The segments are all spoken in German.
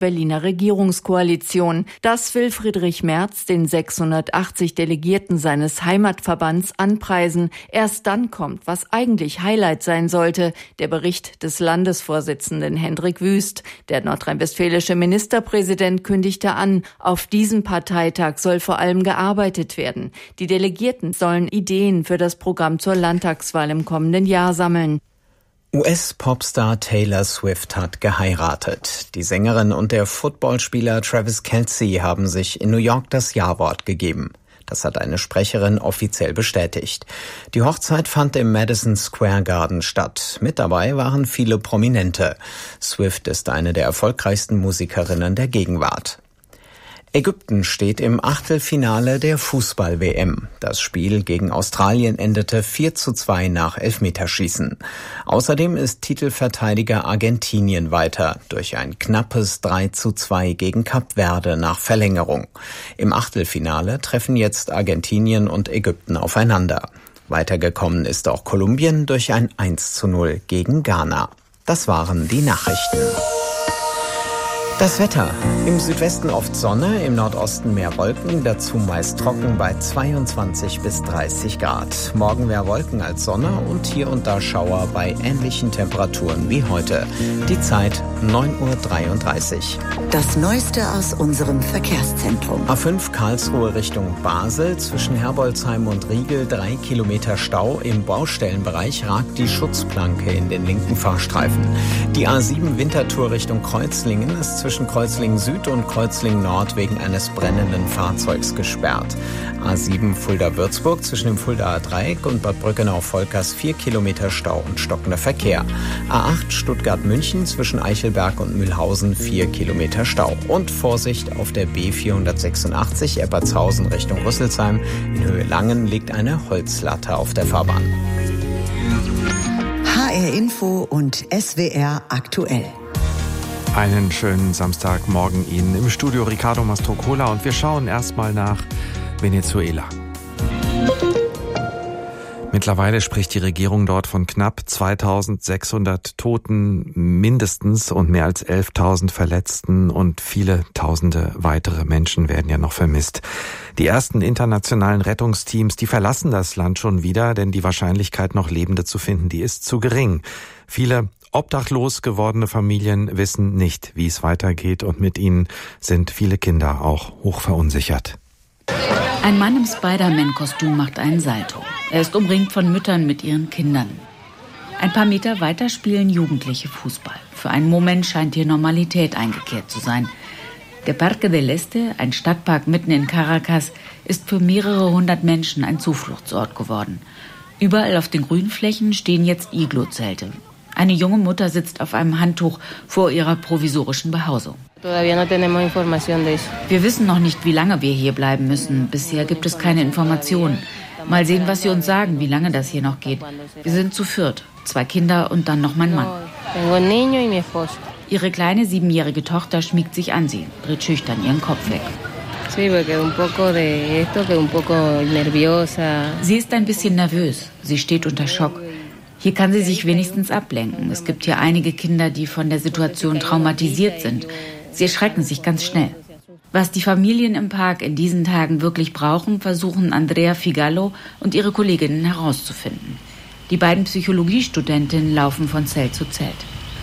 Berliner Regierungskoalition. Das will Friedrich Merz den 680 Delegierten seines Heimatverbands anpreisen. Erst dann kommt, was eigentlich Highlight sein sollte, der Bericht des Landesvorsitzenden Hendrik Wüst. Der nordrhein-westfälische Ministerpräsident kündigte an, auf diesem Parteitag soll vor allem gearbeitet werden. Die Delegierten sollen Ideen für das Programm zur Landtagswahl im kommenden Jahr sammeln. US-Popstar Taylor Swift hat geheiratet. Die Sängerin und der Footballspieler Travis Kelce haben sich in New York das Ja-Wort gegeben. Das hat eine Sprecherin offiziell bestätigt. Die Hochzeit fand im Madison Square Garden statt. Mit dabei waren viele Prominente. Swift ist eine der erfolgreichsten Musikerinnen der Gegenwart. Ägypten steht im Achtelfinale der Fußball-WM. Das Spiel gegen Australien endete 4:2 nach Elfmeterschießen. Außerdem ist Titelverteidiger Argentinien weiter durch ein knappes 3:2 gegen Kap Verde nach Verlängerung. Im Achtelfinale treffen jetzt Argentinien und Ägypten aufeinander. Weitergekommen ist auch Kolumbien durch ein 1:0 gegen Ghana. Das waren die Nachrichten. Das Wetter. Im Südwesten oft Sonne, im Nordosten mehr Wolken, dazu meist trocken bei 22 bis 30 Grad. Morgen mehr Wolken als Sonne und hier und da Schauer bei ähnlichen Temperaturen wie heute. Die Zeit 9:33 Uhr. Das Neueste aus unserem Verkehrszentrum. A5 Karlsruhe Richtung Basel, zwischen Herbolzheim und Riegel 3 Kilometer Stau. Im Baustellenbereich ragt die Schutzplanke in den linken Fahrstreifen. Die A7 Winterthur Richtung Kreuzlingen ist zwischen Kreuzlingen Süd und Kreuzlingen Nord wegen eines brennenden Fahrzeugs gesperrt. A7 Fulda-Würzburg zwischen dem Fuldaer Dreieck und Bad Brückenau-Volkers 4 Kilometer Stau und stockender Verkehr. A8 Stuttgart-München zwischen Eichelberg und Mühlhausen 4 Kilometer Stau. Und Vorsicht auf der B486 Eppertshausen Richtung Rüsselsheim. In Höhe Langen liegt eine Holzlatte auf der Fahrbahn. HR Info und SWR aktuell. Einen schönen Samstagmorgen Ihnen im Studio Ricardo Mastrocola und wir schauen erstmal nach Venezuela. Mittlerweile spricht die Regierung dort von knapp 2600 Toten mindestens und mehr als 11.000 Verletzten und viele Tausende weitere Menschen werden ja noch vermisst. Die ersten internationalen Rettungsteams, die verlassen das Land schon wieder, denn die Wahrscheinlichkeit, noch Lebende zu finden, die ist zu gering. Viele obdachlos gewordene Familien wissen nicht, wie es weitergeht und mit ihnen sind viele Kinder auch hoch verunsichert. Ein Mann im Spider-Man-Kostüm macht einen Salto. Er ist umringt von Müttern mit ihren Kindern. Ein paar Meter weiter spielen Jugendliche Fußball. Für einen Moment scheint hier Normalität eingekehrt zu sein. Der Parque del Este, ein Stadtpark mitten in Caracas, ist für mehrere hundert Menschen ein Zufluchtsort geworden. Überall auf den Grünflächen stehen jetzt Iglo-Zelte. Eine junge Mutter sitzt auf einem Handtuch vor ihrer provisorischen Behausung. Wir wissen noch nicht, wie lange wir hier bleiben müssen. Bisher gibt es keine Informationen. Mal sehen, was sie uns sagen, wie lange das hier noch geht. Wir sind zu viert, 2 Kinder und dann noch mein Mann. Ihre kleine 7-jährige Tochter schmiegt sich an sie, dreht schüchtern ihren Kopf weg. Sie ist ein bisschen nervös. Sie steht unter Schock. Hier kann sie sich wenigstens ablenken. Es gibt hier einige Kinder, die von der Situation traumatisiert sind. Sie erschrecken sich ganz schnell. Was die Familien im Park in diesen Tagen wirklich brauchen, versuchen Andrea Figallo und ihre Kolleginnen herauszufinden. Die beiden Psychologiestudentinnen laufen von Zelt zu Zelt.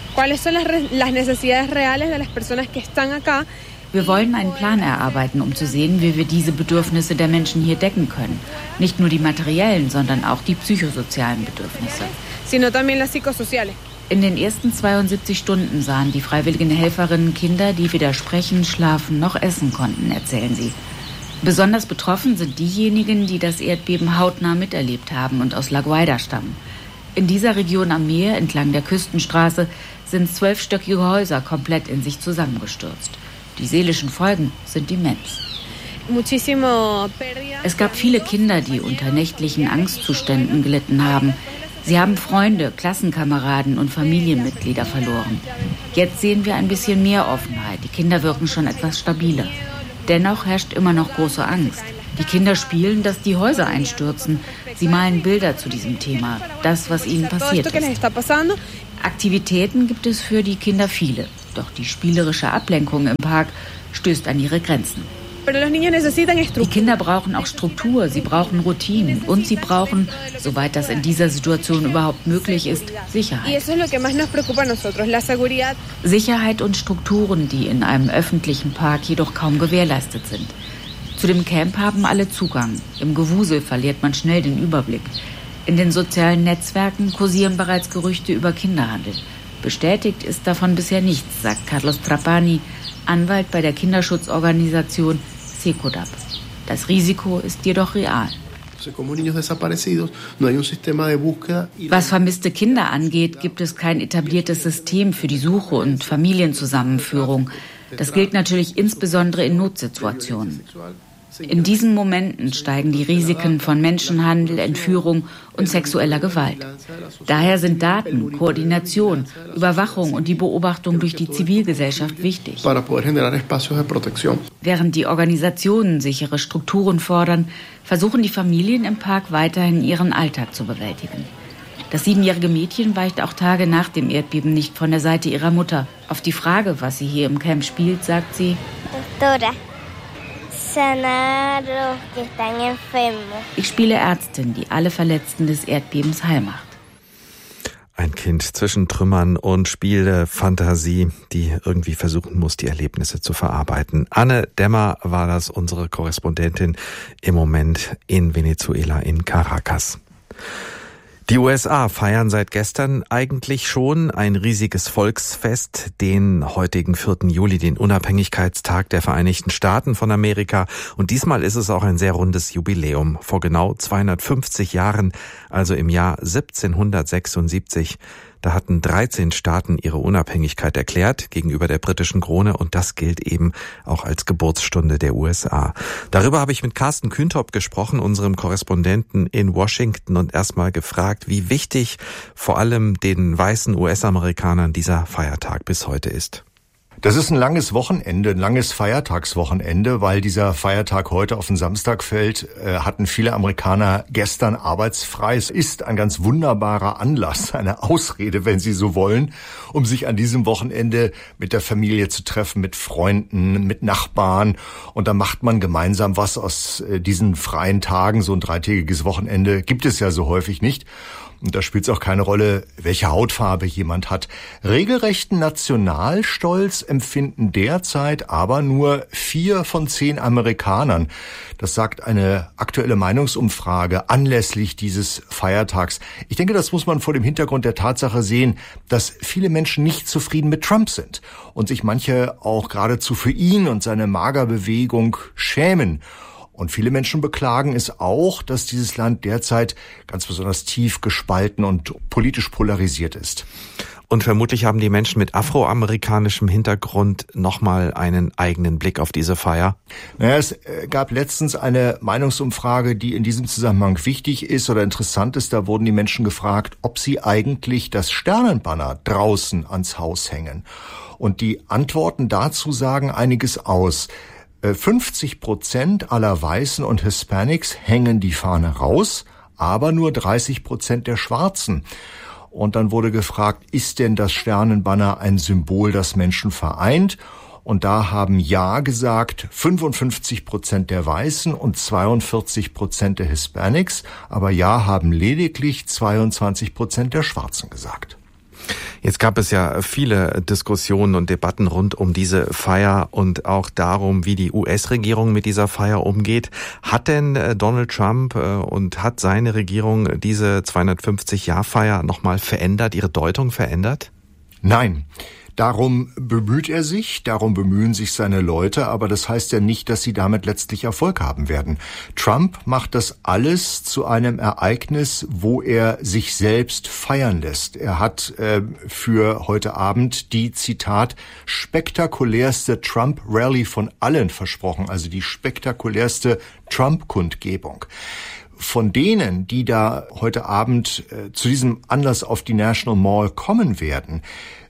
Wir wollen einen Plan erarbeiten, um zu sehen, wie wir diese Bedürfnisse der Menschen hier decken können. Nicht nur die materiellen, sondern auch die psychosozialen Bedürfnisse. In den ersten 72 Stunden sahen die freiwilligen Helferinnen Kinder, die weder sprechen, schlafen noch essen konnten, erzählen sie. Besonders betroffen sind diejenigen, die das Erdbeben hautnah miterlebt haben und aus La Guaira stammen. In dieser Region am Meer, entlang der Küstenstraße, sind 12-stöckige Häuser komplett in sich zusammengestürzt. Die seelischen Folgen sind immens. Es gab viele Kinder, die unter nächtlichen Angstzuständen gelitten haben. Sie haben Freunde, Klassenkameraden und Familienmitglieder verloren. Jetzt sehen wir ein bisschen mehr Offenheit. Die Kinder wirken schon etwas stabiler. Dennoch herrscht immer noch große Angst. Die Kinder spielen, dass die Häuser einstürzen. Sie malen Bilder zu diesem Thema, das, was ihnen passiert ist. Aktivitäten gibt es für die Kinder viele. Doch die spielerische Ablenkung im Park stößt an ihre Grenzen. Die Kinder brauchen auch Struktur, sie brauchen Routinen und sie brauchen, soweit das in dieser Situation überhaupt möglich ist, Sicherheit. Sicherheit und Strukturen, die in einem öffentlichen Park jedoch kaum gewährleistet sind. Zu dem Camp haben alle Zugang. Im Gewusel verliert man schnell den Überblick. In den sozialen Netzwerken kursieren bereits Gerüchte über Kinderhandel. Bestätigt ist davon bisher nichts, sagt Carlos Trapani, Anwalt bei der Kinderschutzorganisation CECODAP. Das Risiko ist jedoch real. Was vermisste Kinder angeht, gibt es kein etabliertes System für die Suche und Familienzusammenführung. Das gilt natürlich insbesondere in Notsituationen. In diesen Momenten steigen die Risiken von Menschenhandel, Entführung und sexueller Gewalt. Daher sind Daten, Koordination, Überwachung und die Beobachtung durch die Zivilgesellschaft wichtig. Während die Organisationen sichere Strukturen fordern, versuchen die Familien im Park weiterhin ihren Alltag zu bewältigen. Das 7-jährige Mädchen weicht auch Tage nach dem Erdbeben nicht von der Seite ihrer Mutter. Auf die Frage, was sie hier im Camp spielt, sagt sie: Ich spiele Ärztin, die alle Verletzten des Erdbebens heil macht. Ein Kind zwischen Trümmern und Spielefantasie, die irgendwie versuchen muss, die Erlebnisse zu verarbeiten. Anne Dämmer war das, unsere Korrespondentin im Moment in Venezuela, in Caracas. Die USA feiern seit gestern eigentlich schon ein riesiges Volksfest, den heutigen 4. Juli, den Unabhängigkeitstag der Vereinigten Staaten von Amerika. Und diesmal ist es auch ein sehr rundes Jubiläum. Vor genau 250 Jahren, also im Jahr 1776, da hatten 13 Staaten ihre Unabhängigkeit erklärt gegenüber der britischen Krone, und das gilt eben auch als Geburtsstunde der USA. Darüber habe ich mit Carsten Kühntop gesprochen, unserem Korrespondenten in Washington, und erstmal gefragt, wie wichtig vor allem den weißen US-Amerikanern dieser Feiertag bis heute ist. Das ist ein langes Wochenende, ein langes Feiertagswochenende, weil dieser Feiertag heute auf den Samstag fällt, hatten viele Amerikaner gestern arbeitsfrei. Es ist ein ganz wunderbarer Anlass, eine Ausrede, wenn Sie so wollen, um sich an diesem Wochenende mit der Familie zu treffen, mit Freunden, mit Nachbarn. Und da macht man gemeinsam was aus diesen freien Tagen. So ein 3-tägiges Wochenende gibt es ja so häufig nicht. Und da spielt es auch keine Rolle, welche Hautfarbe jemand hat. Regelrechten Nationalstolz empfinden derzeit aber nur 4 von 10 Amerikanern. Das sagt eine aktuelle Meinungsumfrage anlässlich dieses Feiertags. Ich denke, das muss man vor dem Hintergrund der Tatsache sehen, dass viele Menschen nicht zufrieden mit Trump sind und sich manche auch geradezu für ihn und seine Magerbewegung schämen. Und viele Menschen beklagen es auch, dass dieses Land derzeit ganz besonders tief gespalten und politisch polarisiert ist. Und vermutlich haben die Menschen mit afroamerikanischem Hintergrund nochmal einen eigenen Blick auf diese Feier. Naja, es gab letztens eine Meinungsumfrage, die in diesem Zusammenhang wichtig ist oder interessant ist. Da wurden die Menschen gefragt, ob sie eigentlich das Sternenbanner draußen ans Haus hängen. Und die Antworten dazu sagen einiges aus. 50% aller Weißen und Hispanics hängen die Fahne raus, aber nur 30% der Schwarzen. Und dann wurde gefragt, ist denn das Sternenbanner ein Symbol, das Menschen vereint? Und da haben Ja gesagt 55% der Weißen und 42% der Hispanics, aber Ja haben lediglich 22% der Schwarzen gesagt. Jetzt gab es ja viele Diskussionen und Debatten rund um diese Feier und auch darum, wie die US-Regierung mit dieser Feier umgeht. Hat denn Donald Trump und hat seine Regierung diese 250-Jahr-Feier nochmal verändert, ihre Deutung verändert? Nein. Darum bemüht er sich, darum bemühen sich seine Leute, aber das heißt ja nicht, dass sie damit letztlich Erfolg haben werden. Trump macht das alles zu einem Ereignis, wo er sich selbst feiern lässt. Er hat für heute Abend die, Zitat, spektakulärste Trump-Rally von allen versprochen, also die spektakulärste Trump-Kundgebung. Von denen, die da heute Abend zu diesem Anlass auf die National Mall kommen werden,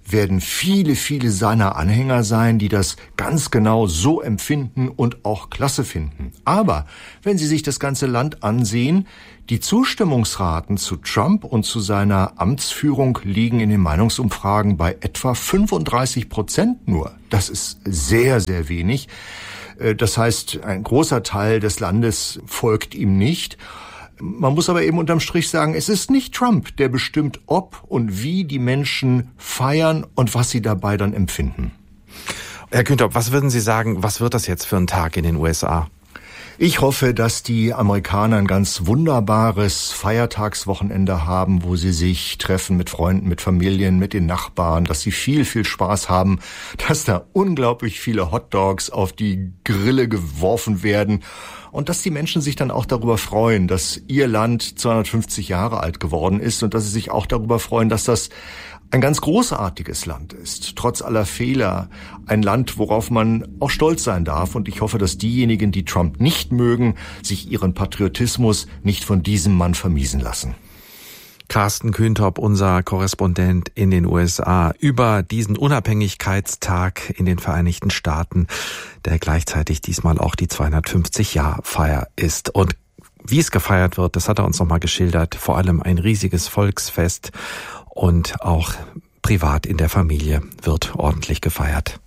werden viele, viele seiner Anhänger sein, die das ganz genau so empfinden und auch klasse finden. Aber wenn Sie sich das ganze Land ansehen, die Zustimmungsraten zu Trump und zu seiner Amtsführung liegen in den Meinungsumfragen bei etwa 35% nur. Das ist sehr, sehr wenig. Das heißt, ein großer Teil des Landes folgt ihm nicht. Man muss aber eben unterm Strich sagen, es ist nicht Trump, der bestimmt, ob und wie die Menschen feiern und was sie dabei dann empfinden. Herr Kühntop, was würden Sie sagen, was wird das jetzt für ein Tag in den USA? Ich hoffe, dass die Amerikaner ein ganz wunderbares Feiertagswochenende haben, wo sie sich treffen mit Freunden, mit Familien, mit den Nachbarn, dass sie viel, viel Spaß haben, dass da unglaublich viele Hotdogs auf die Grille geworfen werden und dass die Menschen sich dann auch darüber freuen, dass ihr Land 250 Jahre alt geworden ist und dass sie sich auch darüber freuen, dass das ein ganz großartiges Land ist, trotz aller Fehler, ein Land, worauf man auch stolz sein darf. Und ich hoffe, dass diejenigen, die Trump nicht mögen, sich ihren Patriotismus nicht von diesem Mann vermiesen lassen. Carsten Kühntop, unser Korrespondent in den USA, über diesen Unabhängigkeitstag in den Vereinigten Staaten, der gleichzeitig diesmal auch die 250-Jahr-Feier ist. Und wie es gefeiert wird, das hat er uns nochmal geschildert, vor allem ein riesiges Volksfest. Und auch privat in der Familie wird ordentlich gefeiert.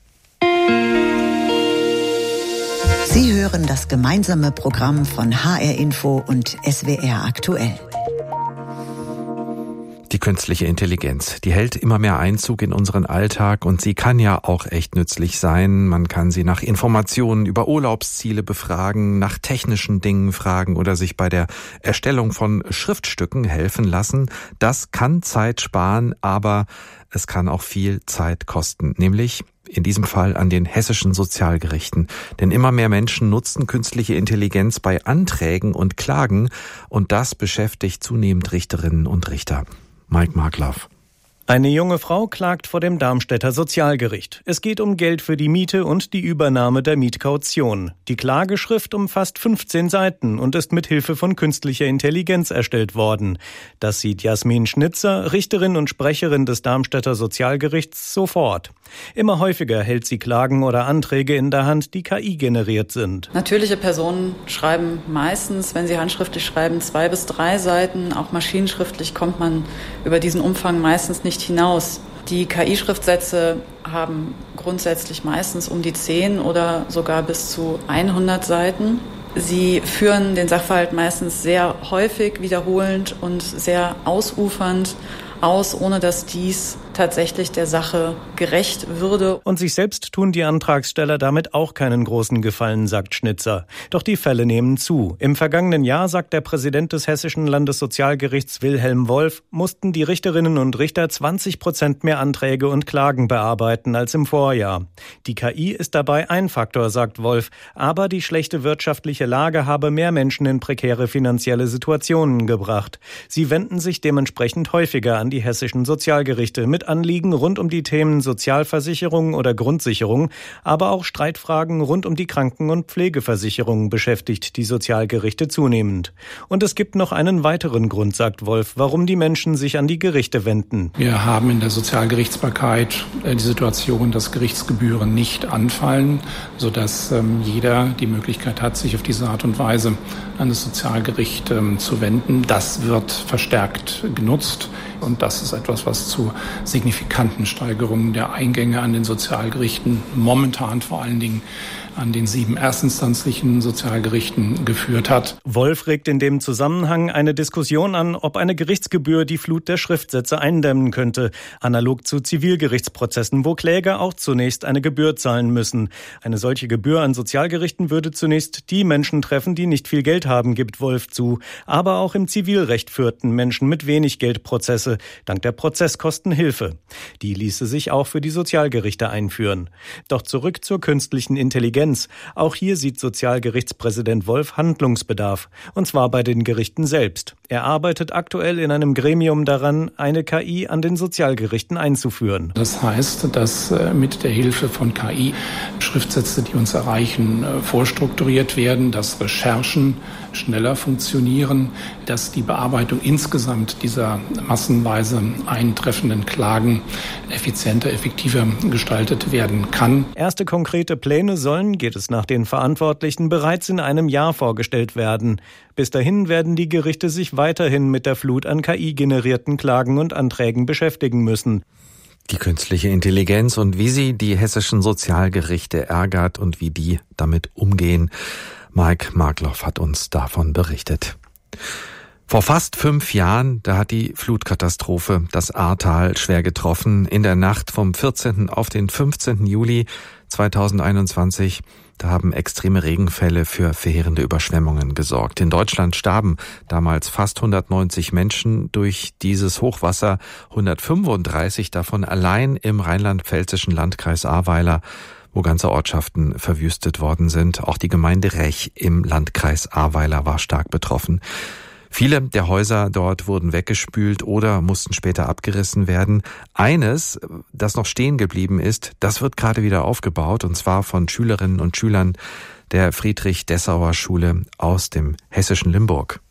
Sie hören das gemeinsame Programm von HR Info und SWR aktuell. Die künstliche Intelligenz, die hält immer mehr Einzug in unseren Alltag und sie kann ja auch echt nützlich sein. Man kann sie nach Informationen über Urlaubsziele befragen, nach technischen Dingen fragen oder sich bei der Erstellung von Schriftstücken helfen lassen. Das kann Zeit sparen, aber es kann auch viel Zeit kosten, nämlich in diesem Fall an den hessischen Sozialgerichten. Denn immer mehr Menschen nutzen künstliche Intelligenz bei Anträgen und Klagen und das beschäftigt zunehmend Richterinnen und Richter. Mike Markloff. Eine junge Frau klagt vor dem Darmstädter Sozialgericht. Es geht um Geld für die Miete und die Übernahme der Mietkaution. Die Klageschrift umfasst 15 Seiten und ist mit Hilfe von künstlicher Intelligenz erstellt worden. Das sieht Jasmin Schnitzer, Richterin und Sprecherin des Darmstädter Sozialgerichts, sofort. Immer häufiger hält sie Klagen oder Anträge in der Hand, die KI-generiert sind. Natürliche Personen schreiben meistens, wenn sie handschriftlich schreiben, 2 bis 3 Seiten. Auch maschinenschriftlich kommt man über diesen Umfang meistens nicht hinaus. Die KI-Schriftsätze haben grundsätzlich meistens um die 10 oder sogar bis zu 100 Seiten. Sie führen den Sachverhalt meistens sehr häufig, wiederholend und sehr ausufernd aus, ohne dass dies tatsächlich der Sache gerecht würde. Und sich selbst tun die Antragsteller damit auch keinen großen Gefallen, sagt Schnitzer. Doch die Fälle nehmen zu. Im vergangenen Jahr, sagt der Präsident des Hessischen Landessozialgerichts Wilhelm Wolf, mussten die Richterinnen und Richter 20% mehr Anträge und Klagen bearbeiten als im Vorjahr. Die KI ist dabei ein Faktor, sagt Wolf, aber die schlechte wirtschaftliche Lage habe mehr Menschen in prekäre finanzielle Situationen gebracht. Sie wenden sich dementsprechend häufiger an die hessischen Sozialgerichte mit Anliegen rund um die Themen Sozialversicherung oder Grundsicherung, aber auch Streitfragen rund um die Kranken- und Pflegeversicherung beschäftigt die Sozialgerichte zunehmend. Und es gibt noch einen weiteren Grund, sagt Wolf, warum die Menschen sich an die Gerichte wenden. Wir haben in der Sozialgerichtsbarkeit die Situation, dass Gerichtsgebühren nicht anfallen, sodass jeder die Möglichkeit hat, sich auf diese Art und Weise an das Sozialgericht zu wenden. Das wird verstärkt genutzt. Und das ist etwas, was zu signifikanten Steigerungen der Eingänge an den Sozialgerichten, momentan vor allen Dingen an den 7 erstinstanzlichen Sozialgerichten geführt hat. Wolf regt in dem Zusammenhang eine Diskussion an, ob eine Gerichtsgebühr die Flut der Schriftsätze eindämmen könnte, analog zu Zivilgerichtsprozessen, wo Kläger auch zunächst eine Gebühr zahlen müssen. Eine solche Gebühr an Sozialgerichten würde zunächst die Menschen treffen, die nicht viel Geld haben, gibt Wolf zu. Aber auch im Zivilrecht führten Menschen mit wenig Geld Prozesse, dank der Prozesskostenhilfe. Die ließe sich auch für die Sozialgerichte einführen. Doch zurück zur künstlichen Intelligenz. Auch hier sieht Sozialgerichtspräsident Wolf Handlungsbedarf, und zwar bei den Gerichten selbst. Er arbeitet aktuell in einem Gremium daran, eine KI an den Sozialgerichten einzuführen. Das heißt, dass mit der Hilfe von KI Schriftsätze, die uns erreichen, vorstrukturiert werden, dass Recherchen schneller funktionieren, dass die Bearbeitung insgesamt dieser phasenweise eintreffenden Klagen effizienter, effektiver gestaltet werden kann. Erste konkrete Pläne sollen, geht es nach den Verantwortlichen, bereits in einem Jahr vorgestellt werden. Bis dahin werden die Gerichte sich weiterhin mit der Flut an KI-generierten Klagen und Anträgen beschäftigen müssen. Die künstliche Intelligenz und wie sie die hessischen Sozialgerichte ärgert und wie die damit umgehen. Mike Markloff hat uns davon berichtet. Vor fast 5 Jahren, da hat die Flutkatastrophe das Ahrtal schwer getroffen. In der Nacht vom 14. auf den 15. Juli 2021, da haben extreme Regenfälle für verheerende Überschwemmungen gesorgt. In Deutschland starben damals fast 190 Menschen durch dieses Hochwasser, 135 davon allein im rheinland-pfälzischen Landkreis Ahrweiler, wo ganze Ortschaften verwüstet worden sind. Auch die Gemeinde Rech im Landkreis Ahrweiler war stark betroffen. Viele der Häuser dort wurden weggespült oder mussten später abgerissen werden. Eines, das noch stehen geblieben ist, das wird gerade wieder aufgebaut, und zwar von Schülerinnen und Schülern der Friedrich-Dessauer-Schule aus dem hessischen Limburg.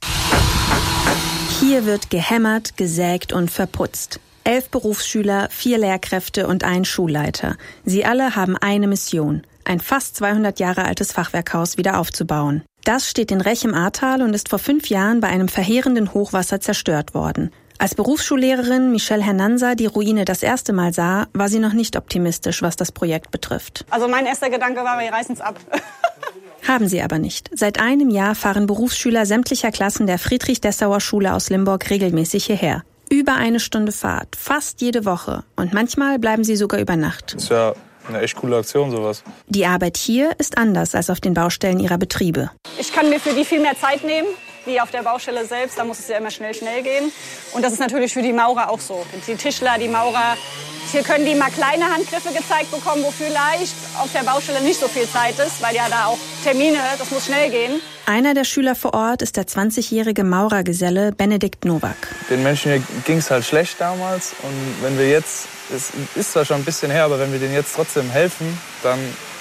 Hier wird gehämmert, gesägt und verputzt. 11 Berufsschüler, 4 Lehrkräfte und ein Schulleiter. Sie alle haben eine Mission: ein fast 200 Jahre altes Fachwerkhaus wieder aufzubauen. Das steht in Rech im Ahrtal und ist vor 5 Jahren bei einem verheerenden Hochwasser zerstört worden. Als Berufsschullehrerin Michelle Hernanza die Ruine das erste Mal sah, war sie noch nicht optimistisch, was das Projekt betrifft. Also mein erster Gedanke war, wir reißen es ab. Haben sie aber nicht. Seit einem Jahr fahren Berufsschüler sämtlicher Klassen der Friedrich-Dessauer-Schule aus Limburg regelmäßig hierher. Über 1 Stunde Fahrt, fast jede Woche. Und manchmal bleiben sie sogar über Nacht. Das ist ja eine echt coole Aktion, sowas. Die Arbeit hier ist anders als auf den Baustellen ihrer Betriebe. Ich kann mir für die viel mehr Zeit nehmen, wie auf der Baustelle selbst. Da muss es ja immer schnell gehen. Und das ist natürlich für die Maurer auch so. Die Tischler, die Maurer, hier können die mal kleine Handgriffe gezeigt bekommen, wo vielleicht auf der Baustelle nicht so viel Zeit ist, weil ja da auch Termine, das muss schnell gehen. Einer der Schüler vor Ort ist der 20-jährige Maurergeselle Benedikt Nowak. Den Menschen hier ging es halt schlecht damals. Und wenn wir jetzt, es ist zwar schon ein bisschen her, aber wenn wir denen jetzt trotzdem helfen, dann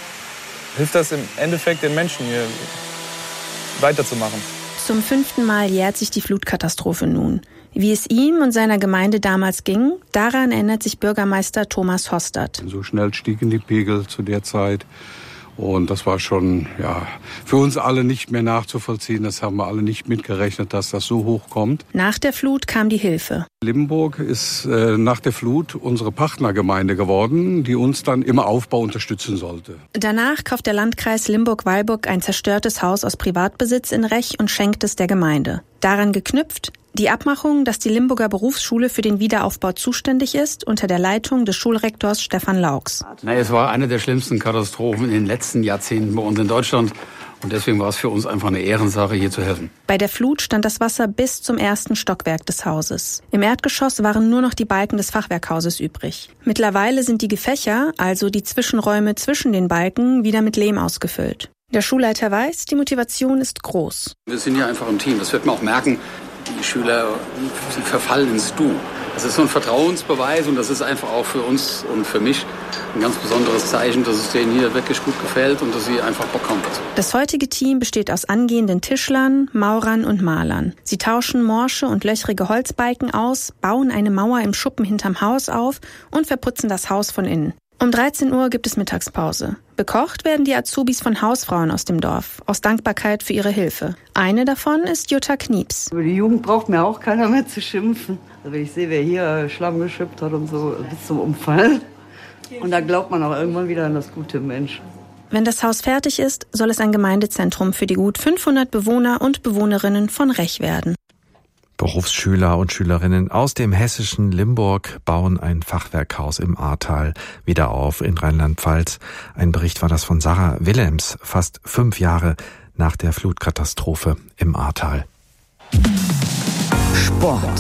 hilft das im Endeffekt den Menschen hier weiterzumachen. Zum 5. Mal jährt sich die Flutkatastrophe nun. Wie es ihm und seiner Gemeinde damals ging, daran erinnert sich Bürgermeister Thomas Hostert. So schnell stiegen die Pegel zu der Zeit. Und das war schon für uns alle nicht mehr nachzuvollziehen. Das haben wir alle nicht mitgerechnet, dass das so hoch kommt. Nach der Flut kam die Hilfe. Limburg ist nach der Flut unsere Partnergemeinde geworden, die uns dann im Aufbau unterstützen sollte. Danach kauft der Landkreis Limburg-Weilburg ein zerstörtes Haus aus Privatbesitz in Rech und schenkt es der Gemeinde. Daran geknüpft die Abmachung, dass die Limburger Berufsschule für den Wiederaufbau zuständig ist, unter der Leitung des Schulrektors Stefan Laux. Es war eine der schlimmsten Katastrophen in den letzten Jahrzehnten bei uns in Deutschland. Und deswegen war es für uns einfach eine Ehrensache, hier zu helfen. Bei der Flut stand das Wasser bis zum 1. Stockwerk des Hauses. Im Erdgeschoss waren nur noch die Balken des Fachwerkhauses übrig. Mittlerweile sind die Gefächer, also die Zwischenräume zwischen den Balken, wieder mit Lehm ausgefüllt. Der Schulleiter weiß, die Motivation ist groß. Wir sind ja einfach im Team. Das wird man auch merken. Die Schüler, sie verfallen ins Du. Das ist so ein Vertrauensbeweis und das ist einfach auch für uns und für mich ein ganz besonderes Zeichen, dass es denen hier wirklich gut gefällt und dass sie einfach Bock haben dazu. Das heutige Team besteht aus angehenden Tischlern, Maurern und Malern. Sie tauschen morsche und löchrige Holzbalken aus, bauen eine Mauer im Schuppen hinterm Haus auf und verputzen das Haus von innen. Um 13 Uhr gibt es Mittagspause. Bekocht werden die Azubis von Hausfrauen aus dem Dorf, aus Dankbarkeit für ihre Hilfe. Eine davon ist Jutta Knieps. Über die Jugend braucht mir auch keiner mehr zu schimpfen. Also wenn ich sehe, wer hier Schlamm geschippt hat und so, bis zum Umfallen. Und da glaubt man auch irgendwann wieder an das gute Mensch. Wenn das Haus fertig ist, soll es ein Gemeindezentrum für die gut 500 Bewohner und Bewohnerinnen von Rech werden. Berufsschüler und Schülerinnen aus dem hessischen Limburg bauen ein Fachwerkhaus im Ahrtal wieder auf in Rheinland-Pfalz. Ein Bericht war das von Sarah Willems, fast 5 Jahre nach der Flutkatastrophe im Ahrtal. Sport.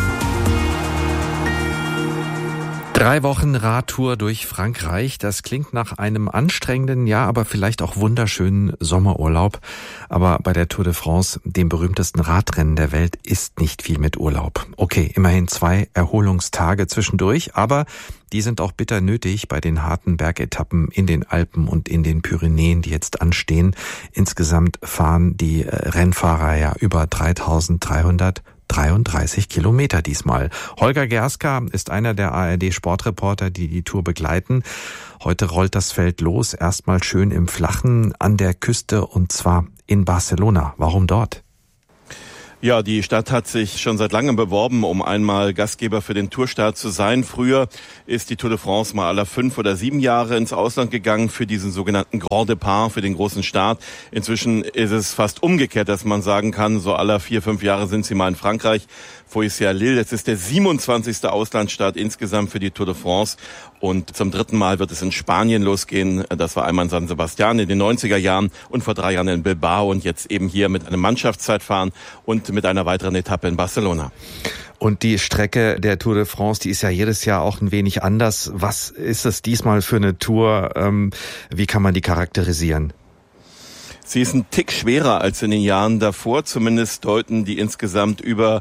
3 Wochen Radtour durch Frankreich, das klingt nach einem anstrengenden, ja, aber vielleicht auch wunderschönen Sommerurlaub. Aber bei der Tour de France, dem berühmtesten Radrennen der Welt, ist nicht viel mit Urlaub. Okay, immerhin 2 Erholungstage zwischendurch, aber die sind auch bitter nötig bei den harten Bergetappen in den Alpen und in den Pyrenäen, die jetzt anstehen. Insgesamt fahren die Rennfahrer ja über 3333 33 Kilometer diesmal. Holger Gerska ist einer der ARD-Sportreporter, die die Tour begleiten. Heute rollt das Feld los, erstmal schön im Flachen an der Küste und zwar in Barcelona. Warum dort? Ja, die Stadt hat sich schon seit langem beworben, um einmal Gastgeber für den Tourstart zu sein. Früher ist die Tour de France mal alle 5 oder 7 Jahre ins Ausland gegangen für diesen sogenannten Grand Départ, für den großen Start. Inzwischen ist es fast umgekehrt, dass man sagen kann, so alle 4, 5 Jahre sind sie mal in Frankreich. Foyers-Lille. Es ist der 27. Auslandsstart insgesamt für die Tour de France. Und zum 3. Mal wird es in Spanien losgehen. Das war einmal in San Sebastian in den 90er Jahren und vor 3 Jahren in Bilbao und jetzt eben hier mit einem Mannschaftszeitfahren und mit einer weiteren Etappe in Barcelona. Und die Strecke der Tour de France, die ist ja jedes Jahr auch ein wenig anders. Was ist es diesmal für eine Tour? Wie kann man die charakterisieren? Sie ist ein Tick schwerer als in den Jahren davor. Zumindest deuten die insgesamt über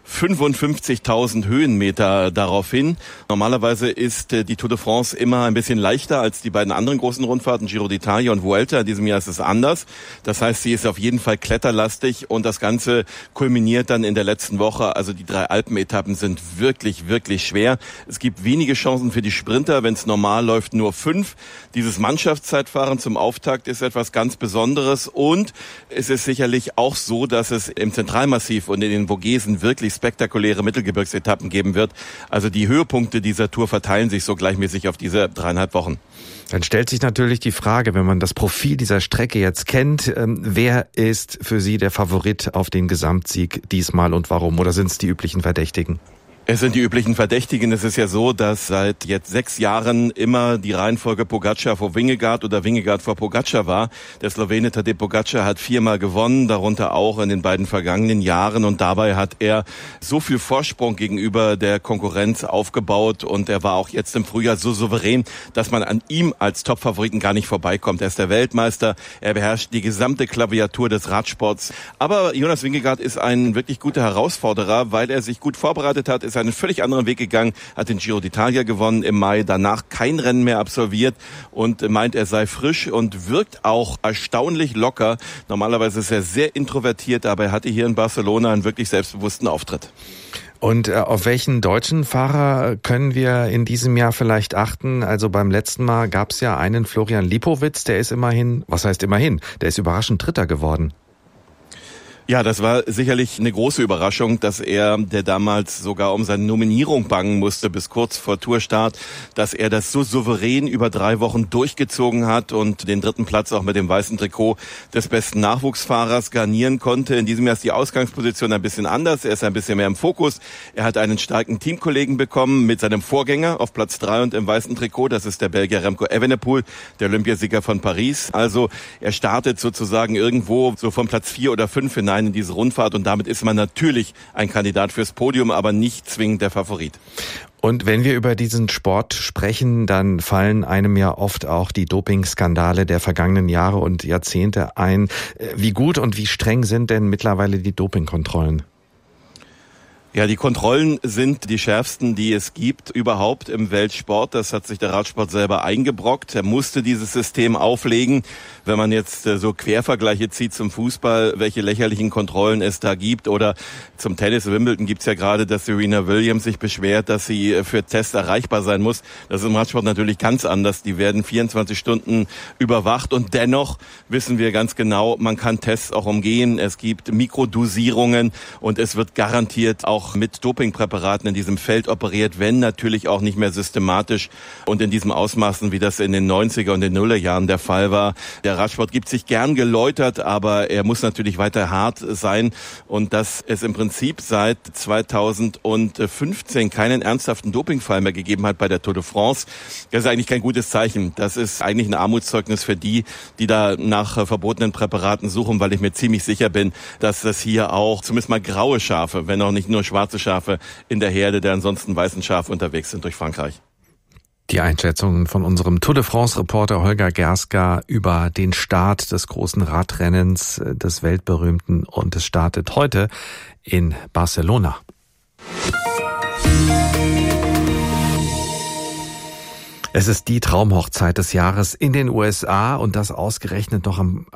55.000 Höhenmeter darauf hin. Normalerweise ist die Tour de France immer ein bisschen leichter als die beiden anderen großen Rundfahrten, Giro d'Italia und Vuelta. In diesem Jahr ist es anders. Das heißt, sie ist auf jeden Fall kletterlastig und das Ganze kulminiert dann in der letzten Woche. Also die 3 Alpenetappen sind wirklich, wirklich schwer. Es gibt wenige Chancen für die Sprinter. Wenn es normal läuft, nur 5. Dieses Mannschaftszeitfahren zum Auftakt ist etwas ganz Besonderes und es ist sicherlich auch so, dass es im Zentralmassiv und in den Vogesen wirklich spektakuläre Mittelgebirgsetappen geben wird. Also die Höhepunkte dieser Tour verteilen sich so gleichmäßig auf diese 3,5 Wochen. Dann stellt sich natürlich die Frage, wenn man das Profil dieser Strecke jetzt kennt, wer ist für Sie der Favorit auf den Gesamtsieg diesmal und warum? Oder sind es die üblichen Verdächtigen? Es sind die üblichen Verdächtigen. Es ist ja so, dass seit jetzt 6 Jahren immer die Reihenfolge Pogačar vor Vingegaard oder Vingegaard vor Pogačar war. Der Slowene Tadej Pogačar hat 4-mal gewonnen, darunter auch in den beiden vergangenen Jahren. Und dabei hat er so viel Vorsprung gegenüber der Konkurrenz aufgebaut. Und er war auch jetzt im Frühjahr so souverän, dass man an ihm als Topfavoriten gar nicht vorbeikommt. Er ist der Weltmeister. Er beherrscht die gesamte Klaviatur des Radsports. Aber Jonas Vingegaard ist ein wirklich guter Herausforderer, weil er sich gut vorbereitet hat, ist einen völlig anderen Weg gegangen, hat den Giro d'Italia gewonnen im Mai, danach kein Rennen mehr absolviert und meint, er sei frisch und wirkt auch erstaunlich locker. Normalerweise ist er sehr introvertiert, aber er hatte hier in Barcelona einen wirklich selbstbewussten Auftritt. Und auf welchen deutschen Fahrer können wir in diesem Jahr vielleicht achten? Also beim letzten Mal gab es ja einen Florian Lipowitz, der ist immerhin, was heißt immerhin, der ist überraschend Dritter geworden. Ja, das war sicherlich eine große Überraschung, dass er, der damals sogar um seine Nominierung bangen musste bis kurz vor Tourstart, dass er das so souverän über 3 Wochen durchgezogen hat und den 3. Platz auch mit dem weißen Trikot des besten Nachwuchsfahrers garnieren konnte. In diesem Jahr ist die Ausgangsposition ein bisschen anders. Er ist ein bisschen mehr im Fokus. Er hat einen starken Teamkollegen bekommen mit seinem Vorgänger auf Platz 3 und im weißen Trikot. Das ist der Belgier Remco Evenepoel, der Olympiasieger von Paris. Also er startet sozusagen irgendwo so von Platz 4 oder 5 hinein in diese Rundfahrt und damit ist man natürlich ein Kandidat fürs Podium, aber nicht zwingend der Favorit. Und wenn wir über diesen Sport sprechen, dann fallen einem ja oft auch die Dopingskandale der vergangenen Jahre und Jahrzehnte ein. Wie gut und wie streng sind denn mittlerweile die Dopingkontrollen? Ja, die Kontrollen sind die schärfsten, die es gibt überhaupt im Weltsport. Das hat sich der Radsport selber eingebrockt. Er musste dieses System auflegen. Wenn man jetzt so Quervergleiche zieht zum Fußball, welche lächerlichen Kontrollen es da gibt, oder zum Tennis, Wimbledon gibt's ja gerade, dass Serena Williams sich beschwert, dass sie für Tests erreichbar sein muss. Das ist im Radsport natürlich ganz anders. Die werden 24 Stunden überwacht und dennoch wissen wir ganz genau, man kann Tests auch umgehen. Es gibt Mikrodosierungen und es wird garantiert auch mit Dopingpräparaten in diesem Feld operiert, wenn natürlich auch nicht mehr systematisch und in diesem Ausmaßen, wie das in den 90er und den Nullerjahren der Fall war. Der Radsport gibt sich gern geläutert, aber er muss natürlich weiter hart sein und dass es im Prinzip seit 2015 keinen ernsthaften Dopingfall mehr gegeben hat bei der Tour de France, das ist eigentlich kein gutes Zeichen. Das ist eigentlich ein Armutszeugnis für die, die da nach verbotenen Präparaten suchen, weil ich mir ziemlich sicher bin, dass das hier auch zumindest mal graue Schafe, wenn auch nicht nur schwarze Schafe in der Herde der ansonsten weißen Schafe unterwegs sind durch Frankreich. Die Einschätzungen von unserem Tour de France-Reporter Holger Gerska über den Start des großen Radrennens, des weltberühmten, und es startet heute in Barcelona. Es ist die Traumhochzeit des Jahres in den USA und das ausgerechnet noch am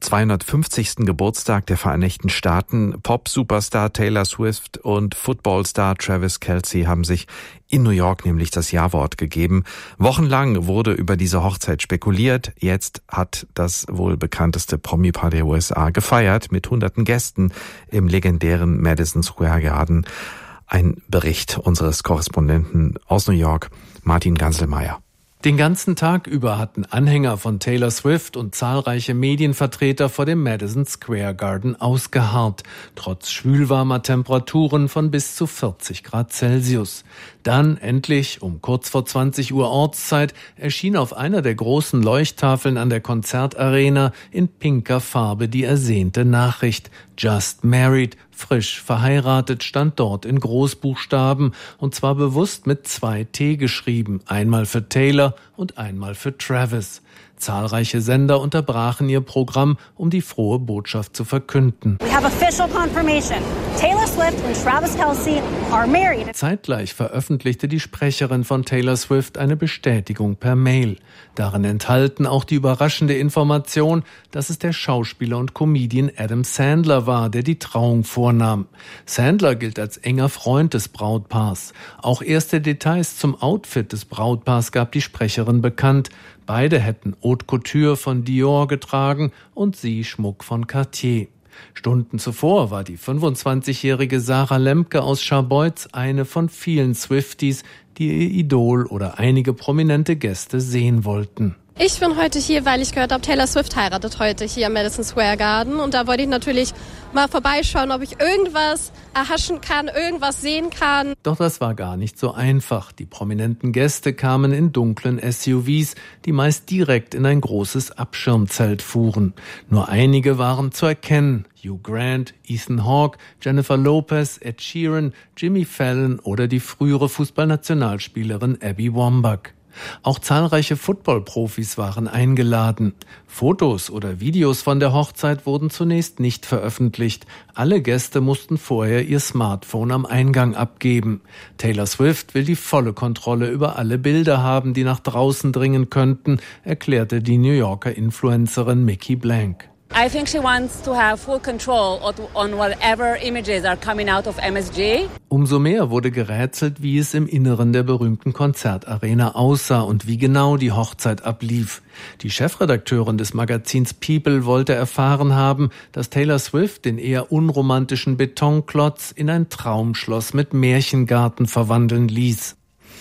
250. Geburtstag der Vereinigten Staaten. Pop-Superstar Taylor Swift und Footballstar Travis Kelce haben sich in New York nämlich das Ja-Wort gegeben. Wochenlang wurde über diese Hochzeit spekuliert. Jetzt hat das wohl bekannteste Promi-Paar der USA gefeiert mit hunderten Gästen im legendären Madison Square Garden. Ein Bericht unseres Korrespondenten aus New York, Martin Ganselmeier. Den ganzen Tag über hatten Anhänger von Taylor Swift und zahlreiche Medienvertreter vor dem Madison Square Garden ausgeharrt, trotz schwülwarmer Temperaturen von bis zu 40 Grad Celsius. Dann endlich, um kurz vor 20 Uhr Ortszeit, erschien auf einer der großen Leuchttafeln an der Konzertarena in pinker Farbe die ersehnte Nachricht: Just married, frisch verheiratet, stand dort in Großbuchstaben, und zwar bewusst mit 2 T geschrieben, einmal für Taylor und einmal für Travis. Zahlreiche Sender unterbrachen ihr Programm, um die frohe Botschaft zu verkünden. We have official confirmation. Taylor Swift and Travis Kelce are married. Zeitgleich veröffentlichte die Sprecherin von Taylor Swift eine Bestätigung per Mail. Darin enthalten auch die überraschende Information, dass es der Schauspieler und Comedian Adam Sandler war, der die Trauung vornahm. Sandler gilt als enger Freund des Brautpaars. Auch erste Details zum Outfit des Brautpaars gab die Sprecherin bekannt. Beide hätten Haute Couture von Dior getragen und sie Schmuck von Cartier. Stunden zuvor war die 25-jährige Sarah Lemke aus Scharbeutz eine von vielen Swifties, die ihr Idol oder einige prominente Gäste sehen wollten. Ich bin heute hier, weil ich gehört habe, Taylor Swift heiratet heute hier im Madison Square Garden. Und da wollte ich natürlich mal vorbeischauen, ob ich irgendwas erhaschen kann, irgendwas sehen kann. Doch das war gar nicht so einfach. Die prominenten Gäste kamen in dunklen SUVs, die meist direkt in ein großes Abschirmzelt fuhren. Nur einige waren zu erkennen: Hugh Grant, Ethan Hawke, Jennifer Lopez, Ed Sheeran, Jimmy Fallon oder die frühere Fußballnationalspielerin Abby Wambach. Auch zahlreiche Football-Profis waren eingeladen. Fotos oder Videos von der Hochzeit wurden zunächst nicht veröffentlicht. Alle Gäste mussten vorher ihr Smartphone am Eingang abgeben. Taylor Swift will die volle Kontrolle über alle Bilder haben, die nach draußen dringen könnten, erklärte die New Yorker Influencerin Mickey Blank. I think she wants to have full control on whatever images are coming out of MSG. Umso mehr wurde gerätselt, wie es im Inneren der berühmten Konzertarena aussah und wie genau die Hochzeit ablief. Die Chefredakteurin des Magazins People wollte erfahren haben, dass Taylor Swift den eher unromantischen Betonklotz in ein Traumschloss mit Märchengarten verwandeln ließ.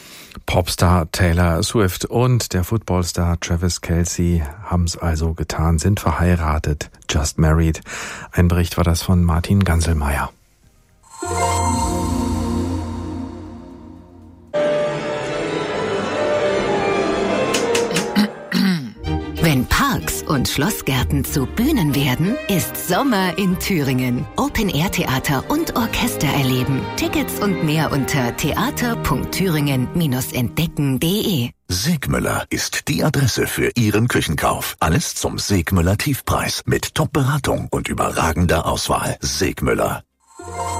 Popstar Taylor Swift und der Footballstar Travis Kelce haben es also getan, sind verheiratet, just married. Ein Bericht war das von Martin Ganselmeier. Wenn Parks und Schlossgärten zu Bühnen werden, ist Sommer in Thüringen. Open-Air-Theater und Orchester erleben. Tickets und mehr unter theater.thüringen-entdecken.de. Segmüller ist die Adresse für Ihren Küchenkauf. Alles zum Segmüller Tiefpreis mit Top-Beratung und überragender Auswahl. Segmüller.